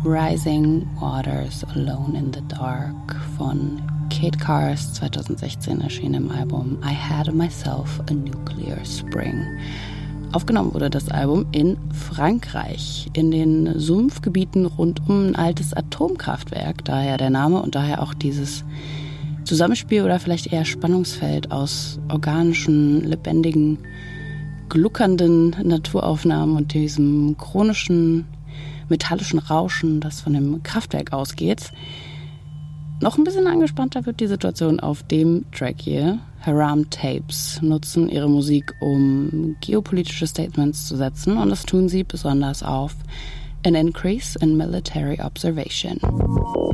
Rising Waters Alone in the Dark von Kate Cars 2016 erschien im Album I Had Myself a Nuclear Spring. Aufgenommen wurde das Album in Frankreich, in den Sumpfgebieten rund um ein altes Atomkraftwerk, daher der Name und daher auch dieses Zusammenspiel oder vielleicht eher Spannungsfeld aus organischen, lebendigen, gluckernden Naturaufnahmen und diesem chronischen, metallischen Rauschen, das von dem Kraftwerk ausgeht. Noch ein bisschen angespannter wird die Situation auf dem Track hier. Haram Tapes nutzen ihre Musik, um geopolitische Statements zu setzen, und das tun sie besonders auf An Increase in Military Observation.